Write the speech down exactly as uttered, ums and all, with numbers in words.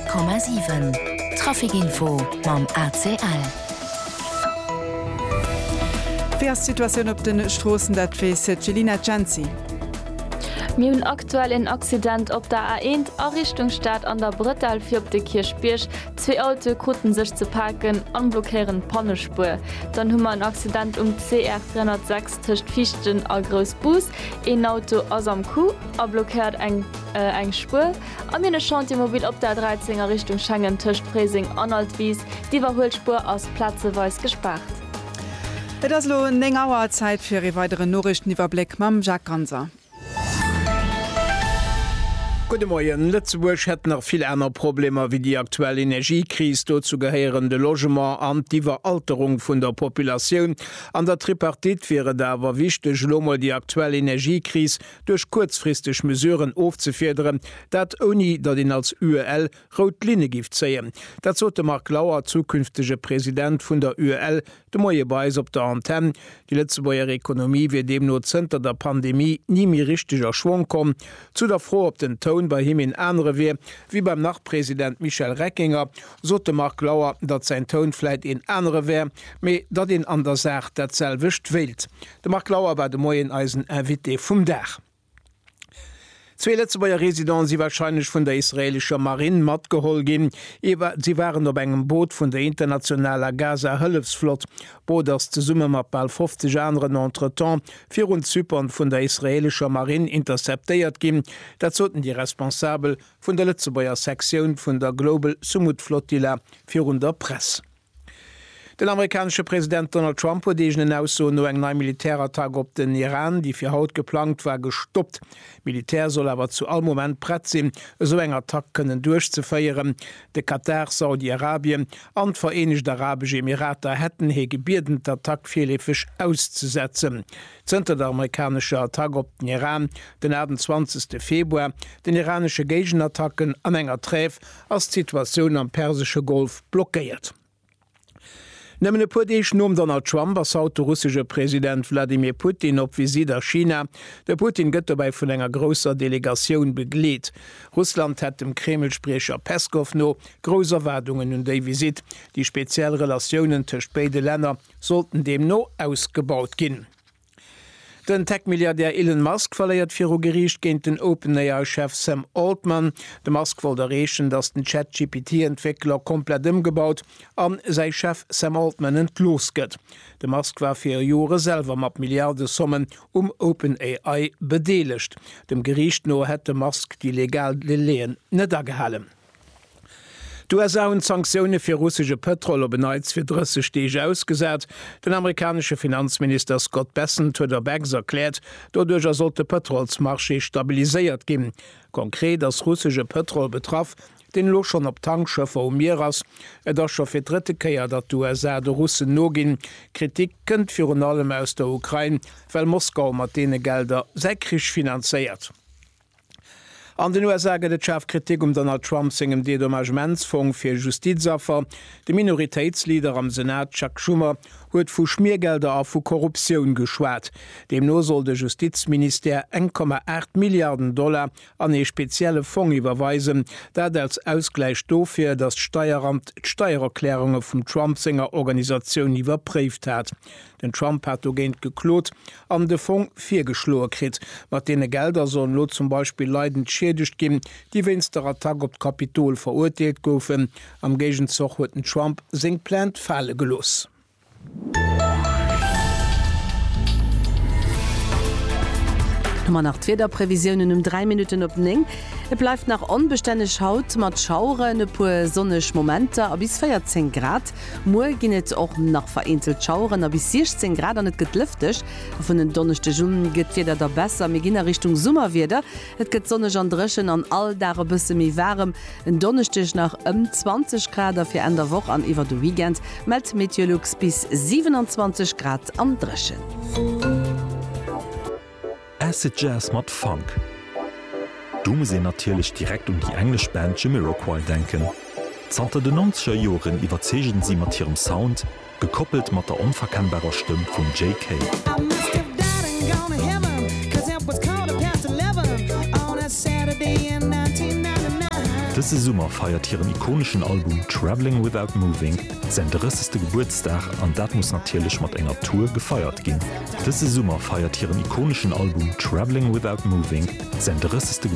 Komma sieben. Trafikinfo mam A C L. Situation op den Straßen dat wees Jelina Janzi. Mi hun aktuell en Accident op der A eins a Richtung Stadt an der Brettal fir op de Kirchbiersch. Zwei Auto kruten sich zu parken, anblockieren Pannespur. Dann hummer ein Accident um C R dreihundertsechs tischt Fichten a Großbus. Ein Auto as am Kuh, a blockiert eng äh, eng Spur. Am mir Chantier-Mobil op der dreizehner Richtung Schengen tischt Presing Anhaltwies. Die Überholspur aus Platzeweis gespart. Et ass lo en eng Auer Zeit fir e weitere Norrichten iwwer Blick mam Jacques Ganser. Gute Morgen. Lützeburg hat noch viel andere Probleme wie die aktuelle Energiekrise, dazu gehören de Logement an die Veralterung von der Population. An der Tripartit wäre da aber wichtig, die aktuelle Energiekrise durch kurzfristige Mesuren aufzufedern, dat ohne dat ihn als U E L Rotlinie gibt sehen. Das sollte Mark Lauer, zukünftige Präsident von der U E L, de Moje Beis op der Antenne. Die Lützeburger Ökonomie wird dem nur Zentrum der Pandemie nie mehr richtiger Schwung kommen. Zu der Froh ob den Ton bei him in andere wie wie beim Nachpräsident Michel Reckinger, sote Mark Lauer, dat sein Tonfleit in andere wär, me dat in an der Sache dat selwicht wild. De Mark Lauer war de Moien Eisen invité vum Dach. Zwei Lützeburger Residenten sie wahrscheinlich von der israelischen Marine mat geholt gin. Sie waren op engem Boot von der internationaler Gaza-Hilfsflot, wo das zu Summe mat bald fünfzig anderen Entretemps vier und Zypern von der israelischen Marine interceptiert gin. Dat sollten die Responsabel von der Lützeburger Sektion von der Global Summit Flottilla für der Presse. Den amerikanische Präsident Donald Trump hat diesen Ausso no eng neue Militärattack op den Iran, die für haut geplant war, gestoppt. Militär soll aber zu allem Moment bereit sein, so eng Attack können durchzufeiern. De Katar, Saudi-Arabien und die Vereinigten Arabischen Emirate hätten he gebeten, den Attack vielfach auszusetzen. Zentr der amerikanische Attack op den Iran, den achtundzwanzigsten Februar, den iranische Gegenattacken an enger Treff als Situation am Persischen Golf blockiert. Nëmmen e pudeich nom Donald Trump as haut der russische Präsident Wladimir Putin op Visit a China. Der Putin gëtt dabei vun enger grosser Delegatioun begleet. Russland hat dem Kremlsprecher Peskov no grosser Erwartungen un déi Visit. Die speziell Relationioen tech beide Länder sollten dem no ausgebaut ginn. Den Tech-Milliardär Elon Musk verleiert fir Gericht géint den OpenAI-Chef Sam Altman. De Musk wollte erreichen, dass den Chat-G P T-Entwickler komplett umgebaut an sei Chef Sam Altman entlos gëtt. De Musk war fir Jore selber mat Milliardensummen um OpenAI bedeligt. Dem Gericht no hätte Musk die legal Leen net agehalen. Du hast auch Sanktionen für russische Petrol bereits für dreißig Stege ausgesät. Den amerikanische Finanzminister Scott Bessent hat der Banks erklärt, dadurch sollte Petrolsmarché stabilisiert gehen. Konkret das russische Petrol betraf, den Loch schon op Tankschëffer um Meeres, et das schon fir dritte Keier, dat du er se de Russen no gin. Kritik kënnt für allem aus der Ukraine, weil Moskau mat dene Gelder säkrich finanziert. An den U S A gët et Chefkritik um Donald Trump segem Dedommagementsfonds fir Justizaffer. De Minoritätslieder am Senat Chuck Schumer huet vu Schmiergelder a vu Korruption geschwat. Dem no soll de Justizminister eins Komma acht Milliarden Dollar an e spezielle Fonds iwwerweisen, dat als Ausgleich dofir dat Steueramt d'Steuererklärunge vum Trump-Singer Organisation iwwerprüft hat. Den Trump hat ogent geklot an de Fonds vier geschloer krit, mat dee Gelder sollen lo zum Beispiel leidend schädigt gin, die wenn's der Attack op Kapitol verurteilt goufen. Am Gegenzug huet den Trump seng plant Falle gelos. Nummer nach Wetterprävisionen um drei Minuten op Ning. Es bleibt nach unbeständig Haut mat Schauren, pu sonnech Momente a bis vierzehn Grad. Mor ginnet auch nach vereinzelt Schauren a bis sechzehn Grad an net getlüftig. Von den donnerchte Junen geht wieder da besser, mir ginner Richtung Sommer wieder. Et geht sonne an dreschen an all dare bisse mi warm. En donnerstich nach um zwanzig Grad fir an der Woche an iwwer de Weekend meldt Meteorlux bis siebenundzwanzig Grad am dreschen. Acid Jazz mat Funk. Du muss se natürlich direkt um die englisch Band Jamiroquai denken. Zter den neunziger Joren iwwerzegen sie mat ihrem Sound, gekoppelt mat der unverkennbarer Stimme von J K. Diese Summer feiert ihren ikonischen Album Traveling Without Moving, sein dritteste Geburtstag an dat muss natürlich mit enger Tour gefeiert gehen. Diese Summer feiert ihren ikonischen Album Traveling Without Moving, sein dritteste